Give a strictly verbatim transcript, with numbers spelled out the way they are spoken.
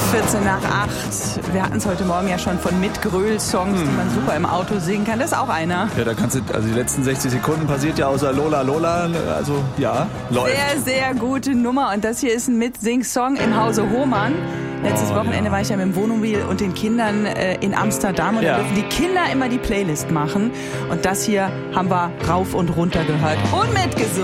vierzehn nach acht. Wir hatten es heute Morgen ja schon von Mitgröl-Songs, hm. die man super im Auto singen kann. Das ist auch einer. Ja, da kannst du, also die letzten sechzig Sekunden passiert ja außer Lola Lola, also ja, läuft. Sehr, sehr gute Nummer. Und das hier ist ein Mitsing-Song im Hause Hohmann. Letztes oh, Wochenende ja. war ich ja mit dem Wohnmobil und den Kindern äh, in Amsterdam und ja. da dürfen die Kinder immer die Playlist machen. Und das hier haben wir rauf und runter gehört und mitgesungen.